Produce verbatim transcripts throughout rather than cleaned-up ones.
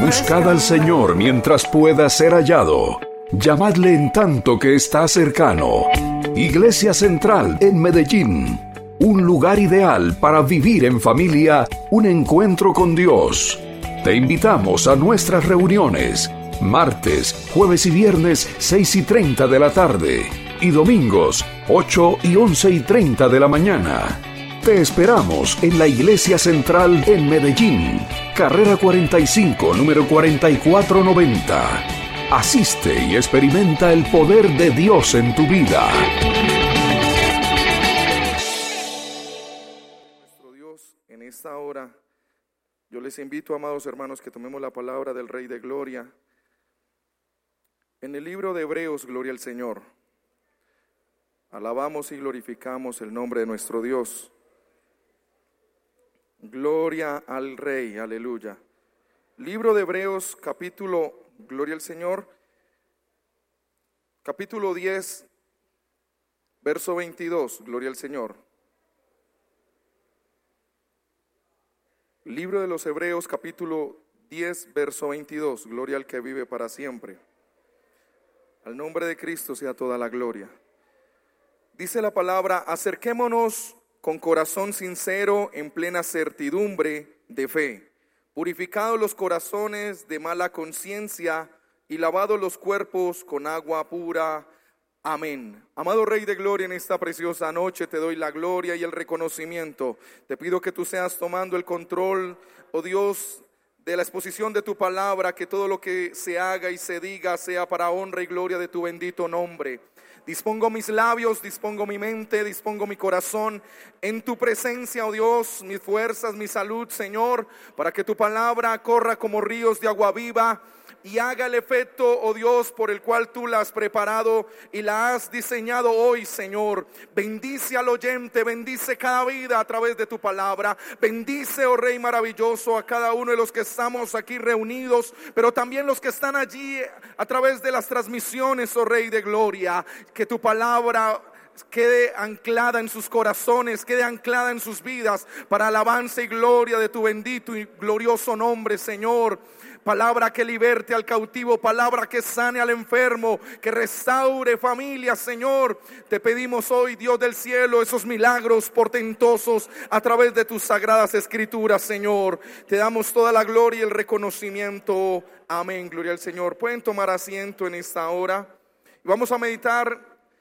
Buscad al Señor mientras pueda ser hallado. Llamadle en tanto que está cercano. Iglesia Central en Medellín. Un lugar ideal para vivir en familia, un encuentro con Dios. Te invitamos a nuestras reuniones. Martes, jueves y viernes, seis y treinta de la tarde. Y domingos, ocho y once y treinta de la mañana. Te esperamos en la Iglesia Central en Medellín. Carrera cuarenta y cinco, número cuarenta y cuatro noventa. Asiste y experimenta el poder de Dios en tu vida. Nuestro Dios, en esta hora, yo les invito, amados hermanos, que tomemos la palabra del Rey de Gloria. En el libro de Hebreos, gloria al Señor. Alabamos y glorificamos el nombre de nuestro Dios. Gloria al Rey, aleluya. Libro de Hebreos, capítulo, gloria al Señor, capítulo diez, verso veintidós, gloria al Señor. Libro de los Hebreos, capítulo diez, verso veintidós, gloria al que vive para siempre. Al nombre de Cristo sea toda la gloria. Dice la palabra: acerquémonos con corazón sincero en plena certidumbre de fe, purificados los corazones de mala conciencia y lavados los cuerpos con agua pura. Amén. Amado Rey de Gloria, en esta preciosa noche te doy la gloria y el reconocimiento. Te pido que tú seas tomando el control, oh Dios, de la exposición de tu palabra, que todo lo que se haga y se diga sea para honra y gloria de tu bendito nombre. Dispongo mis labios, dispongo mi mente, dispongo mi corazón en tu presencia, oh Dios, mis fuerzas, mi salud, Señor, para que tu palabra corra como ríos de agua viva y haga el efecto, oh Dios, por el cual tú la has preparado y la has diseñado hoy, Señor. Bendice al oyente, bendice cada vida a través de tu palabra. Bendice, oh Rey maravilloso, a cada uno de los que estamos aquí reunidos, pero también los que están allí a través de las transmisiones, oh Rey de Gloria. Que tu palabra quede anclada en sus corazones, quede anclada en sus vidas, para alabanza y gloria de tu bendito y glorioso nombre, Señor. Palabra que liberte al cautivo, palabra que sane al enfermo, que restaure familias, Señor. Te pedimos hoy, Dios del cielo, esos milagros portentosos a través de tus sagradas escrituras, Señor. Te damos toda la gloria y el reconocimiento. Amén, gloria al Señor. Pueden tomar asiento en esta hora. Vamos a meditar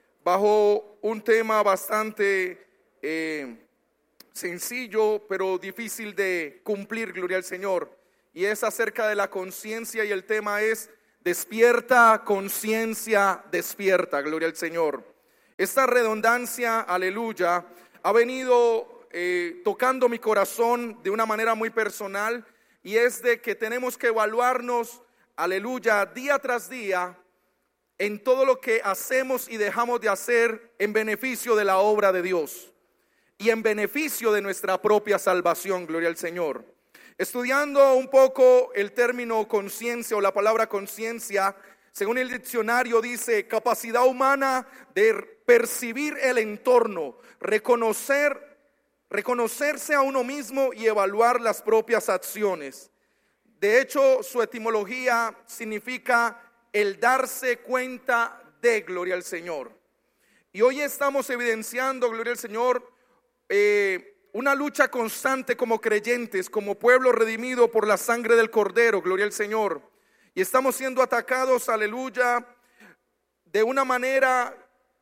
bajo un tema bastante eh, sencillo, pero difícil de cumplir, gloria al Señor. Y es acerca de la conciencia, y el tema es: despierta, conciencia, despierta, gloria al Señor. Esta redundancia, aleluya, ha venido eh, tocando mi corazón de una manera muy personal, y es de que tenemos que evaluarnos, aleluya, día tras día, en todo lo que hacemos y dejamos de hacer en beneficio de la obra de Dios y en beneficio de nuestra propia salvación, gloria al Señor. Estudiando un poco el término conciencia o la palabra conciencia, según el diccionario dice: capacidad humana de percibir el entorno, reconocer, reconocerse a uno mismo y evaluar las propias acciones. De hecho, su etimología significa el darse cuenta de, gloria al Señor. Y hoy estamos evidenciando, gloria al Señor, eh, una lucha constante como creyentes, como pueblo redimido por la sangre del Cordero, gloria al Señor. Y estamos siendo atacados, aleluya, de una manera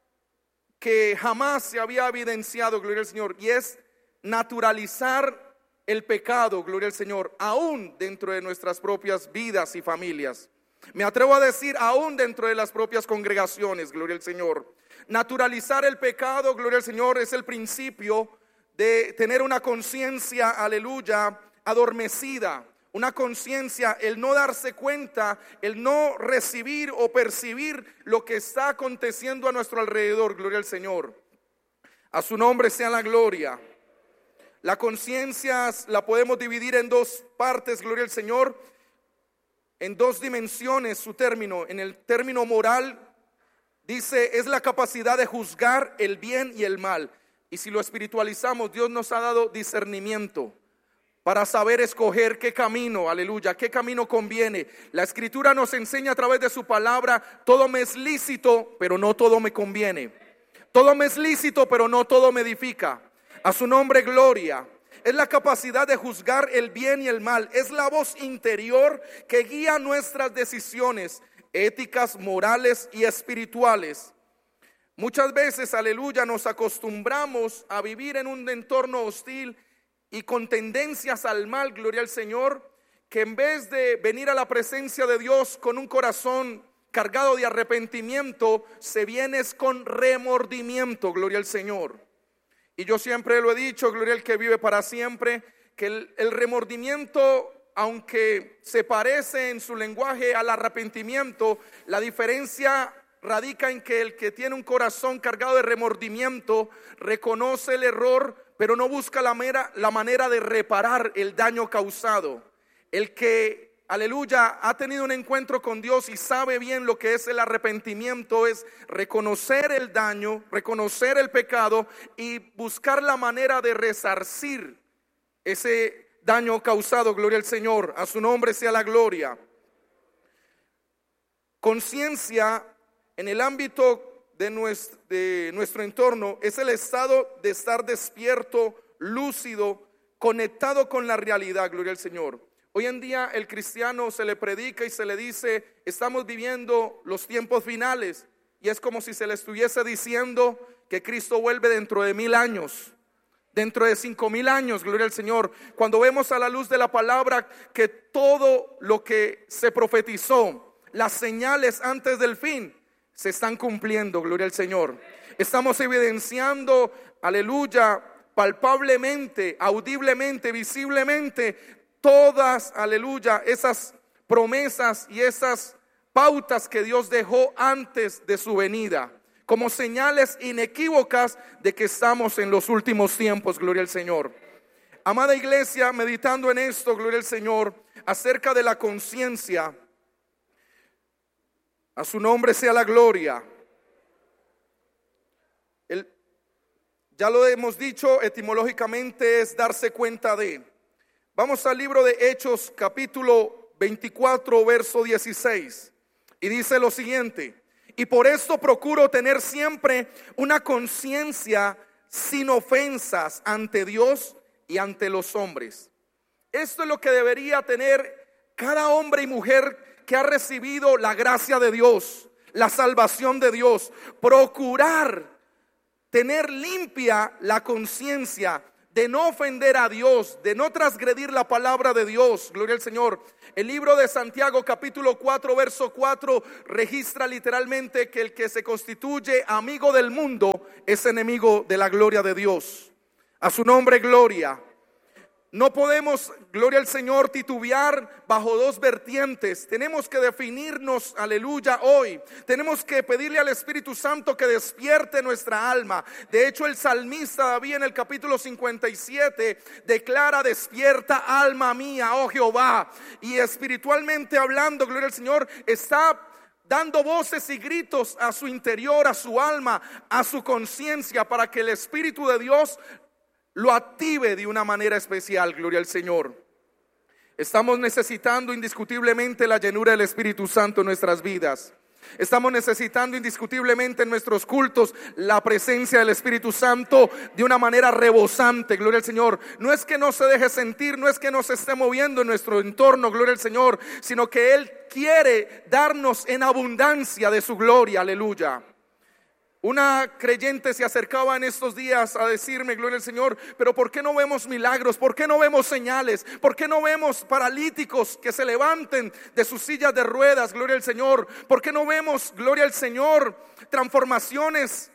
que jamás se había evidenciado, gloria al Señor. Y es naturalizar el pecado, gloria al Señor, aún dentro de nuestras propias vidas y familias. Me atrevo a decir, aún dentro de las propias congregaciones, gloria al Señor. Naturalizar el pecado, gloria al Señor, es el principio de tener una conciencia, aleluya, adormecida. Una conciencia, el no darse cuenta, el no recibir o percibir lo que está aconteciendo a nuestro alrededor, gloria al Señor. A su nombre sea la gloria. La conciencia la podemos dividir en dos partes, gloria al Señor, en dos dimensiones su término. En el término moral, dice, es la capacidad de juzgar el bien y el mal. Y si lo espiritualizamos, Dios nos ha dado discernimiento para saber escoger qué camino, aleluya, qué camino conviene. La Escritura nos enseña a través de su palabra: todo me es lícito, pero no todo me conviene. Todo me es lícito, pero no todo me edifica. A su nombre gloria. Es la capacidad de juzgar el bien y el mal. Es la voz interior que guía nuestras decisiones éticas, morales y espirituales. Muchas veces, aleluya, nos acostumbramos a vivir en un entorno hostil y con tendencias al mal, gloria al Señor, que en vez de venir a la presencia de Dios con un corazón cargado de arrepentimiento, se viene con remordimiento, gloria al Señor. Y yo siempre lo he dicho, gloria al que vive para siempre, que el, el remordimiento, aunque se parece en su lenguaje al arrepentimiento, la diferencia radica en que el que tiene un corazón cargado de remordimiento reconoce el error, pero no busca la, mera, la manera de reparar el daño causado. El que, aleluya, ha tenido un encuentro con Dios y sabe bien lo que es el arrepentimiento, es reconocer el daño, reconocer el pecado y buscar la manera de resarcir ese daño causado. Gloria al Señor, a su nombre sea la gloria. Conciencia en el ámbito de nuestro, de nuestro entorno es el estado de estar despierto, lúcido, conectado con la realidad. Gloria al Señor. Hoy en día el cristiano se le predica y se le dice: estamos viviendo los tiempos finales, y es como si se le estuviese diciendo que Cristo vuelve dentro de mil años, dentro de cinco mil años. Gloria al Señor. Cuando vemos a la luz de la palabra que todo lo que se profetizó, las señales antes del fin, se están cumpliendo. Gloria al Señor. Estamos evidenciando, aleluya, palpablemente, audiblemente, visiblemente, todas, aleluya, esas promesas y esas pautas que Dios dejó antes de su venida, como señales inequívocas de que estamos en los últimos tiempos. Gloria al Señor. Amada iglesia, meditando en esto, gloria al Señor, acerca de la conciencia, a su nombre sea la gloria. El, ya lo hemos dicho, etimológicamente es darse cuenta de. Vamos al libro de Hechos, capítulo veinticuatro, verso dieciséis. Y dice lo siguiente: y por esto procuro tener siempre una conciencia sin ofensas ante Dios y ante los hombres. Esto es lo que debería tener cada hombre y mujer que ha recibido la gracia de Dios, la salvación de Dios. Procurar tener limpia la conciencia, de no ofender a Dios, de no transgredir la palabra de Dios. Gloria al Señor. El libro de Santiago, capítulo cuatro, verso cuatro, registra literalmente que el que se constituye amigo del mundo es enemigo de la gloria de Dios. A su nombre gloria. No podemos, gloria al Señor, titubear bajo dos vertientes. Tenemos que definirnos, aleluya, hoy. Tenemos que pedirle al Espíritu Santo que despierte nuestra alma. De hecho, el salmista David en el capítulo cincuenta y siete declara: despierta alma mía, oh Jehová. Y espiritualmente hablando, gloria al Señor, está dando voces y gritos a su interior, a su alma, a su conciencia, para que el Espíritu de Dios lo active de una manera especial. Gloria al Señor. Estamos necesitando indiscutiblemente la llenura del Espíritu Santo en nuestras vidas. Estamos necesitando indiscutiblemente en nuestros cultos la presencia del Espíritu Santo de una manera rebosante. Gloria al Señor. No es que no se deje sentir, no es que no se esté moviendo en nuestro entorno, gloria al Señor, sino que Él quiere darnos en abundancia de su gloria. Aleluya. Una creyente se acercaba en estos días a decirme, gloria al Señor, pero ¿por qué no vemos milagros? ¿Por qué no vemos señales? ¿Por qué no vemos paralíticos que se levanten de sus sillas de ruedas? Gloria al Señor. ¿Por qué no vemos, gloria al Señor, transformaciones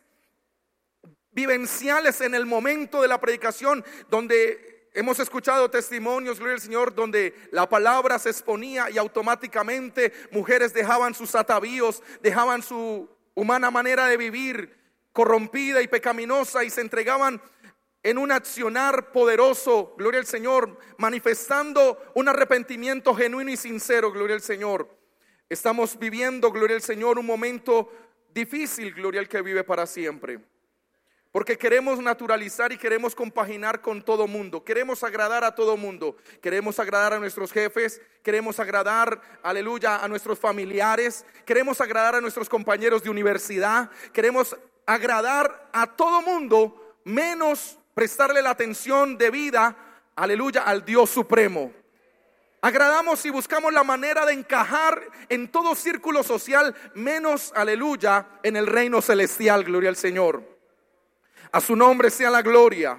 vivenciales en el momento de la predicación, donde hemos escuchado testimonios, gloria al Señor, donde la palabra se exponía y automáticamente mujeres dejaban sus atavíos, dejaban su humana manera de vivir corrompida y pecaminosa y se entregaban en un accionar poderoso, gloria al Señor, manifestando un arrepentimiento genuino y sincero, gloria al Señor. Estamos viviendo, gloria al Señor, un momento difícil, gloria al que vive para siempre. Porque queremos naturalizar y queremos compaginar con todo mundo. Queremos agradar a todo mundo. Queremos agradar a nuestros jefes. Queremos agradar, aleluya, a nuestros familiares. Queremos agradar a nuestros compañeros de universidad. Queremos agradar a todo mundo, menos prestarle la atención debida, aleluya, al Dios supremo. Agradamos y buscamos la manera de encajar en todo círculo social, menos, aleluya, en el reino celestial. Gloria al Señor. A su nombre sea la gloria.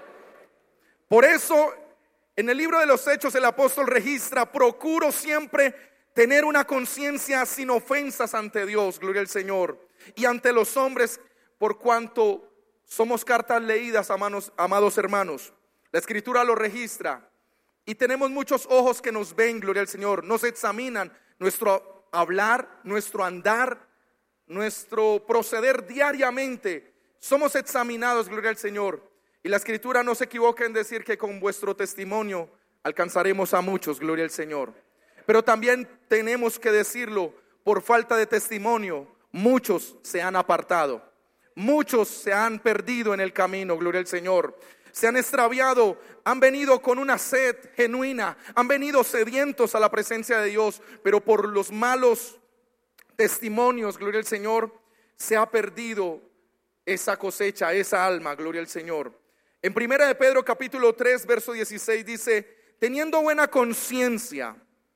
Por eso, en el libro de los Hechos, el apóstol registra: procuro siempre tener una conciencia sin ofensas ante Dios, gloria al Señor, y ante los hombres, por cuanto somos cartas leídas, amados, amados hermanos. La Escritura lo registra. Y tenemos muchos ojos que nos ven, gloria al Señor. Nos examinan nuestro hablar, nuestro andar, nuestro proceder diariamente. Somos examinados, gloria al Señor. Y la Escritura no se equivoca en decir que con vuestro testimonio alcanzaremos a muchos, gloria al Señor. Pero también tenemos que decirlo: por falta de testimonio, muchos se han apartado. Muchos se han perdido en el camino, gloria al Señor. Se han extraviado, han venido con una sed genuina, han venido sedientos a la presencia de Dios, pero por los malos testimonios, gloria al Señor, se ha perdido esa cosecha, esa alma, gloria al Señor. En primera de Pedro capítulo tres verso dieciséis dice: teniendo buena conciencia,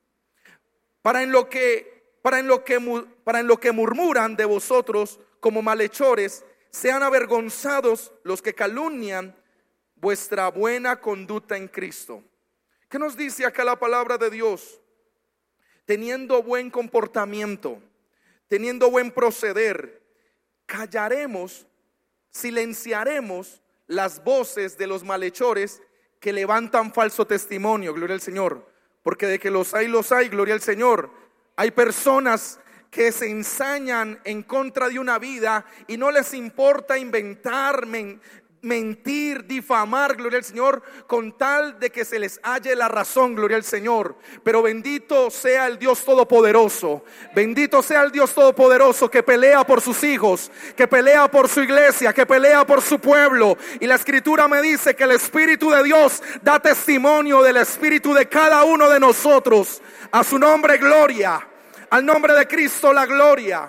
para en lo que para en lo que para en lo que murmuran de vosotros como malhechores, sean avergonzados los que calumnian vuestra buena conducta en Cristo. ¿Qué nos dice acá la palabra de Dios? Teniendo buen comportamiento, teniendo buen proceder, callaremos, silenciaremos las voces de los malhechores que levantan falso testimonio, gloria al Señor. Porque de que los hay, los hay, gloria al Señor. Hay personas que se ensañan en contra de una vida y no les importa inventar, men, mentir, difamar, gloria al Señor, con tal de que se les halle la razón, gloria al Señor. Pero bendito sea el Dios Todopoderoso, bendito sea el Dios Todopoderoso que pelea por sus hijos, que pelea por su iglesia, que pelea por su pueblo. Y la Escritura me dice que el Espíritu de Dios da testimonio del espíritu de cada uno de nosotros. A su nombre gloria, al nombre de Cristo la gloria.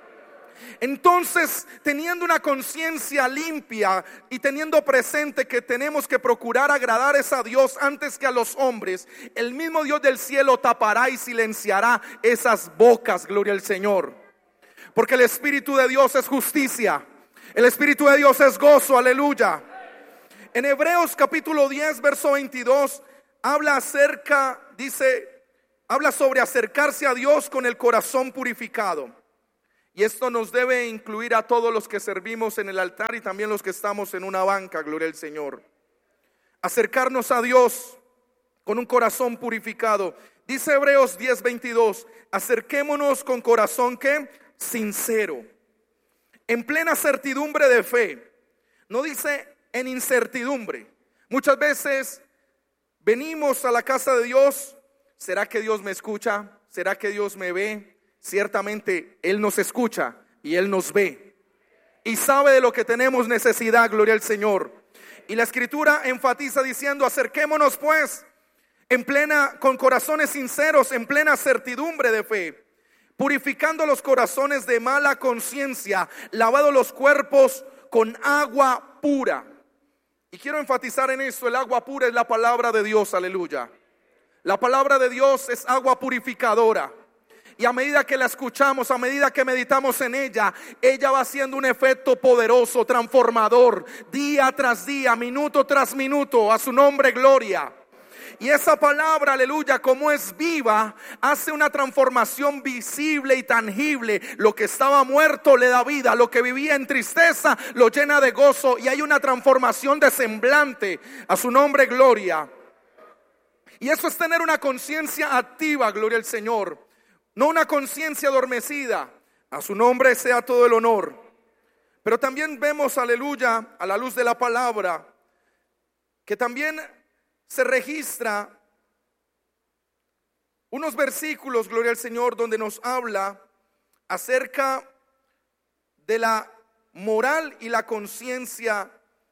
Entonces, teniendo una conciencia limpia y teniendo presente que tenemos que procurar agradar a Dios antes que a los hombres, el mismo Dios del cielo tapará y silenciará esas bocas, gloria al Señor. Porque el Espíritu de Dios es justicia, el Espíritu de Dios es gozo, aleluya. En Hebreos capítulo diez verso veintidós habla acerca, dice, habla sobre acercarse a Dios con el corazón purificado. Y esto nos debe incluir a todos los que servimos en el altar y también los que estamos en una banca, gloria al Señor. Acercarnos a Dios con un corazón purificado. Dice Hebreos diez veintidós: acerquémonos con corazón ¿qué? Sincero, en plena certidumbre de fe. No dice en incertidumbre. Muchas veces venimos a la casa de Dios. ¿Será que Dios me escucha? ¿Será que Dios me ve? Ciertamente Él nos escucha y Él nos ve y sabe de lo que tenemos necesidad, gloria al Señor. Y la Escritura enfatiza diciendo: acerquémonos pues en plena, con corazones sinceros, en plena certidumbre de fe, purificando los corazones de mala conciencia, lavado los cuerpos con agua pura. Y quiero enfatizar en esto: el agua pura es la palabra de Dios, aleluya. La palabra de Dios es agua purificadora. Y a medida que la escuchamos, a medida que meditamos en ella, ella va haciendo un efecto poderoso, transformador, día tras día, minuto tras minuto. A su nombre gloria. Y esa palabra, aleluya, como es viva, hace una transformación visible y tangible. Lo que estaba muerto le da vida, lo que vivía en tristeza lo llena de gozo, y hay una transformación de semblante. A su nombre gloria. Y eso es tener una conciencia activa, gloria al Señor. No una conciencia adormecida. A su nombre sea todo el honor. Pero también vemos, aleluya, a la luz de la palabra, que también se registra unos versículos, gloria al Señor, donde nos habla acerca de la moral y la conciencia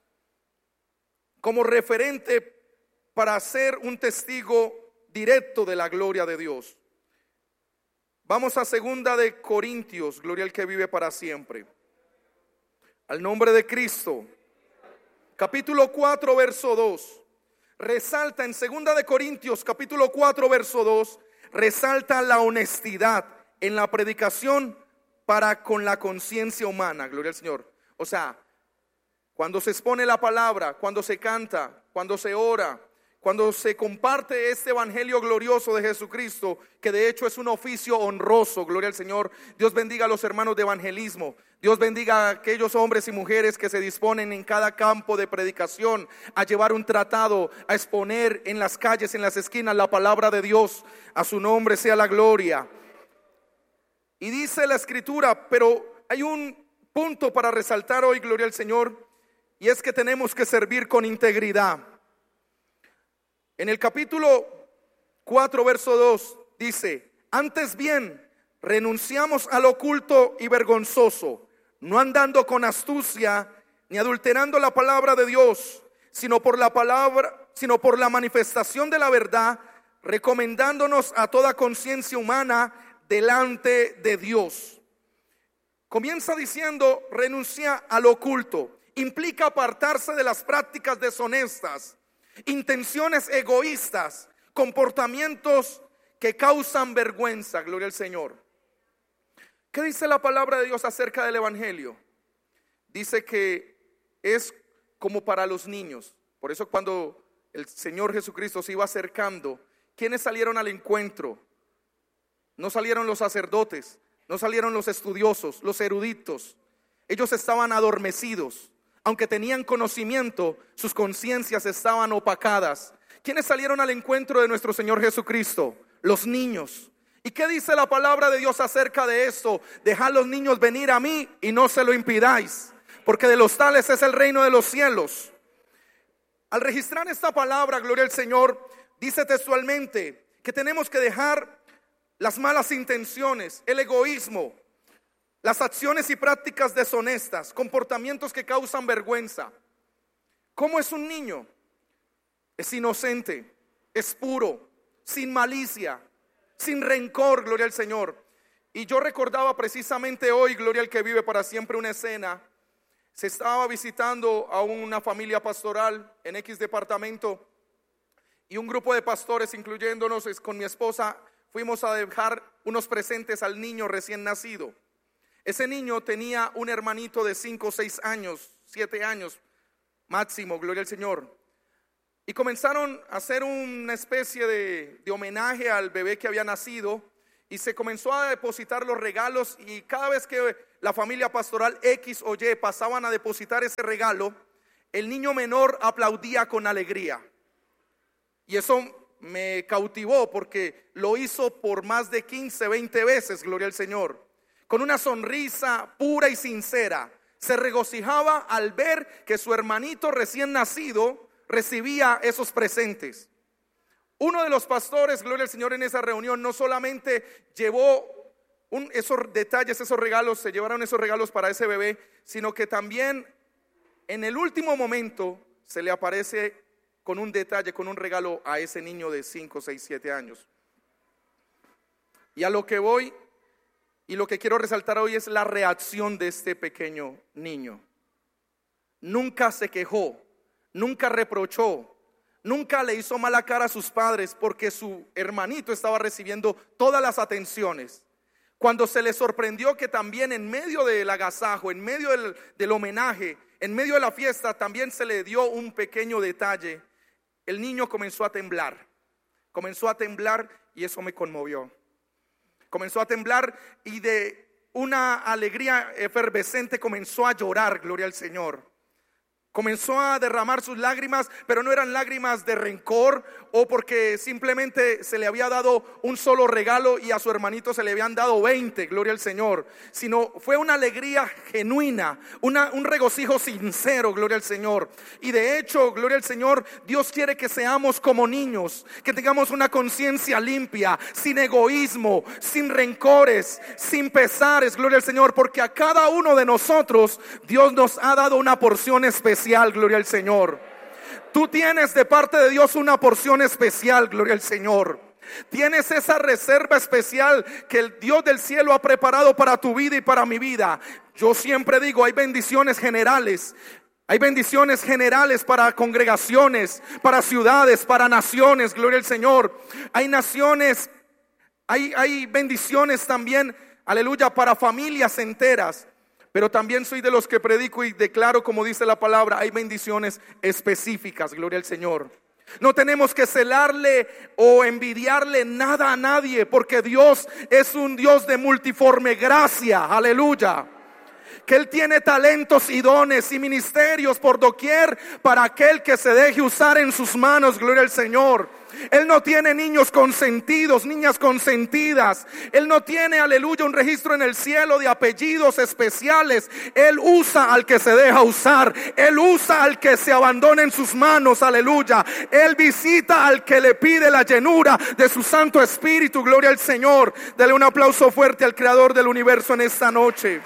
como referente para ser un testigo directo de la gloria de Dios. Vamos a segunda de Corintios, gloria al que vive para siempre. Al nombre de Cristo. Capítulo cuatro, verso dos. Resalta en segunda de Corintios, capítulo cuatro, verso dos, resalta la honestidad en la predicación para con la conciencia humana, gloria al Señor. O sea, cuando se expone la palabra, cuando se canta, cuando se ora, cuando se comparte este evangelio glorioso de Jesucristo, que de hecho es un oficio honroso, gloria al Señor. Dios bendiga a los hermanos de evangelismo. Dios bendiga a aquellos hombres y mujeres que se disponen en cada campo de predicación a llevar un tratado, a exponer en las calles, en las esquinas la palabra de Dios. A su nombre sea la gloria. Y dice la escritura, pero hay un punto para resaltar hoy, gloria al Señor, y es que tenemos que servir con integridad. En el capítulo cuatro, verso dos dice: antes bien, renunciamos al oculto y vergonzoso, no andando con astucia ni adulterando la palabra de Dios, sino por la palabra, sino por la manifestación de la verdad, recomendándonos a toda conciencia humana delante de Dios. Comienza diciendo: renuncia al oculto. Implica apartarse de las prácticas deshonestas, intenciones egoístas, comportamientos que causan vergüenza, gloria al Señor. ¿Qué dice la palabra de Dios acerca del evangelio? Dice que es como para los niños. Por eso cuando el Señor Jesucristo se iba acercando, ¿quiénes salieron al encuentro? No salieron los sacerdotes, no salieron los estudiosos, los eruditos. Ellos estaban adormecidos. Aunque tenían conocimiento, sus conciencias estaban opacadas. ¿Quiénes salieron al encuentro de nuestro Señor Jesucristo? Los niños. ¿Y qué dice la palabra de Dios acerca de esto? Dejad los niños venir a mí y no se lo impidáis, porque de los tales es el reino de los cielos. Al registrar esta palabra, gloria al Señor, dice textualmente que tenemos que dejar las malas intenciones, el egoísmo, las acciones y prácticas deshonestas, comportamientos que causan vergüenza. ¿Cómo es un niño? Es inocente, es puro, sin malicia, sin rencor, gloria al Señor. Y yo recordaba precisamente hoy, gloria al que vive para siempre, una escena. Se estaba visitando a una familia pastoral en X departamento, y un grupo de pastores, incluyéndonos con mi esposa, fuimos a dejar unos presentes al niño recién nacido. Ese niño tenía un hermanito de cinco o seis años, siete años máximo, gloria al Señor. Y comenzaron a hacer una especie de, de homenaje al bebé que había nacido, y se comenzó a depositar los regalos, y cada vez que la familia pastoral X o Y pasaban a depositar ese regalo, el niño menor aplaudía con alegría. Y eso me cautivó porque lo hizo por más de quince, veinte veces, gloria al Señor. Con una sonrisa pura y sincera, se regocijaba al ver que su hermanito recién nacido recibía esos presentes. Uno de los pastores, gloria al Señor, en esa reunión no solamente llevó un, esos detalles, esos regalos, se llevaron esos regalos para ese bebé, sino que también en el último momento se le aparece con un detalle, con un regalo a ese niño de cinco, seis, siete años. Y a lo que voy y lo que quiero resaltar hoy es la reacción de este pequeño niño. Nunca se quejó, nunca reprochó, nunca le hizo mala cara a sus padres porque su hermanito estaba recibiendo todas las atenciones. Cuando se le sorprendió que también en medio del agasajo, en medio del, del homenaje, en medio de la fiesta también se le dio un pequeño detalle, el niño comenzó a temblar, comenzó a temblar y eso me conmovió. Comenzó a temblar y de una alegría efervescente comenzó a llorar, gloria al Señor. Comenzó a derramar sus lágrimas, pero no eran lágrimas de rencor o porque simplemente se le había dado un solo regalo y a su hermanito se le habían dado veinte, gloria al Señor, sino fue una alegría genuina, una, un regocijo sincero, gloria al Señor. Y de hecho, gloria al Señor, Dios quiere que seamos como niños, que tengamos una conciencia limpia, sin egoísmo, sin rencores, sin pesares, gloria al Señor, porque a cada uno de nosotros Dios nos ha dado una porción especial. Gloria al Señor. Tú tienes de parte de Dios una porción especial, gloria al Señor. Tienes esa reserva especial que el Dios del cielo ha preparado para tu vida y para mi vida. Yo siempre digo, hay bendiciones generales. Hay bendiciones generales para congregaciones, para ciudades, para naciones, gloria al Señor. Hay naciones, hay, hay bendiciones también, aleluya, para familias enteras. Pero también soy de los que predico y declaro, como dice la palabra, hay bendiciones específicas, gloria al Señor. No tenemos que celarle o envidiarle nada a nadie, porque Dios es un Dios de multiforme gracia, aleluya. Que Él tiene talentos y dones y ministerios por doquier para aquel que se deje usar en sus manos, gloria al Señor. Él no tiene niños consentidos, niñas consentidas. Él no tiene, aleluya, un registro en el cielo de apellidos especiales. Él usa al que se deja usar. Él usa al que se abandona en sus manos, aleluya. Él visita al que le pide la llenura de su Santo Espíritu, gloria al Señor. Dale un aplauso fuerte al Creador del universo en esta noche.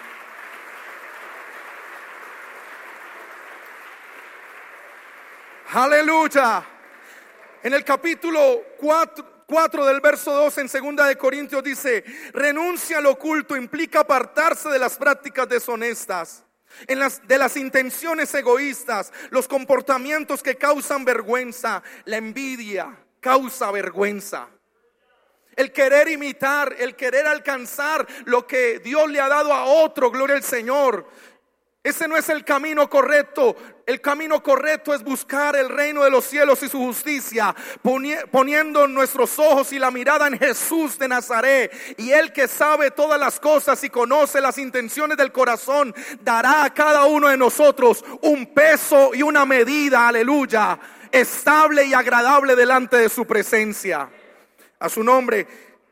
Aleluya. En el capítulo cuatro del verso dos en segunda de Corintios dice: renuncia al oculto implica apartarse de las prácticas deshonestas, en las, de las intenciones egoístas, los comportamientos que causan vergüenza. La envidia causa vergüenza. El querer imitar, el querer alcanzar lo que Dios le ha dado a otro, gloria al Señor. Ese no es el camino correcto. El camino correcto es buscar el reino de los cielos y su justicia, poniendo nuestros ojos y la mirada en Jesús de Nazaret. Y Él, que sabe todas las cosas y conoce las intenciones del corazón, dará a cada uno de nosotros un peso y una medida, aleluya, estable y agradable delante de su presencia. A su nombre.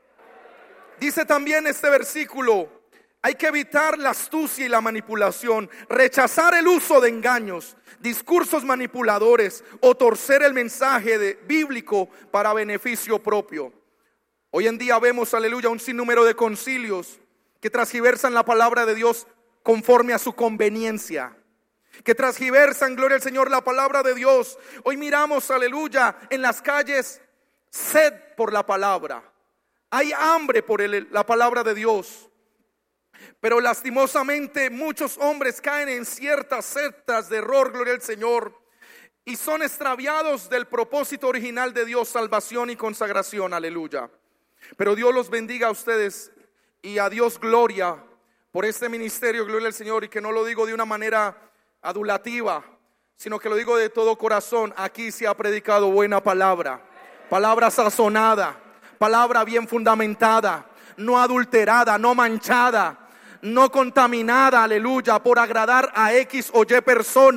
Dice también este versículo: hay que evitar la astucia y la manipulación, rechazar el uso de engaños, discursos manipuladores o torcer el mensaje de, bíblico para beneficio propio. Hoy en día vemos, aleluya, un sinnúmero de concilios que transgiversan la palabra de Dios conforme a su conveniencia, que transgiversan, gloria al Señor, la palabra de Dios. Hoy miramos, aleluya, en las calles sed por la palabra, hay hambre por el, la palabra de Dios. Pero lastimosamente muchos hombres caen en ciertas sectas de error, gloria al Señor, y son extraviados del propósito original de Dios, salvación y consagración, aleluya. Pero Dios los bendiga a ustedes y a Dios gloria por este ministerio, gloria al Señor. Y que no lo digo de una manera adulativa, sino que lo digo de todo corazón. Aquí se ha predicado buena palabra, palabra sazonada, palabra bien fundamentada, no adulterada, no manchada, no contaminada, aleluya, por agradar a X o Y persona.